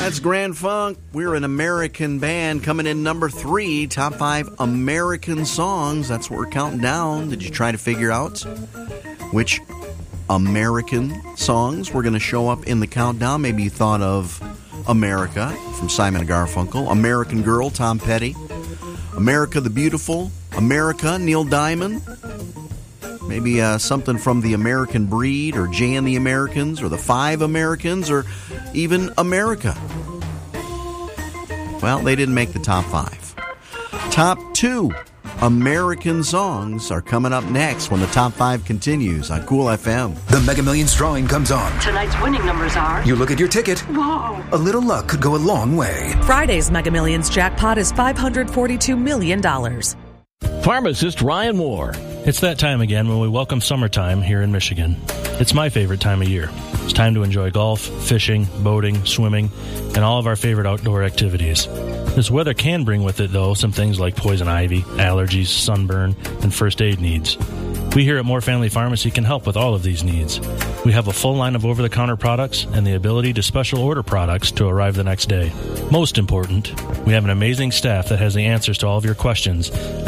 That's Grand Funk. We're an American band coming in number 3, top 5 American songs. That's what we're counting down. Did you try to figure out which American songs were going to show up in the countdown? Maybe you thought of America from Simon and Garfunkel, American Girl, Tom Petty, America the Beautiful, America, Neil Diamond, maybe something from The American Breed or Jay and the Americans or The Five Americans or even America. Well, they didn't make the top 5. Top 2 American songs are coming up next when the top 5 continues on Cool FM. The Mega Millions drawing comes on. Tonight's winning numbers are... You look at your ticket. Whoa! A little luck could go a long way. Friday's Mega Millions jackpot is $542 million. Pharmacist Ryan Moore. It's that time again when we welcome summertime here in Michigan. It's my favorite time of year. It's time to enjoy golf, fishing, boating, swimming, and all of our favorite outdoor activities. This weather can bring with it, though, some things like poison ivy, allergies, sunburn, and first aid needs. We here at Moore Family Pharmacy can help with all of these needs. We have a full line of over-the-counter products and the ability to special order products to arrive the next day. Most important, we have an amazing staff that has the answers to all of your questions, and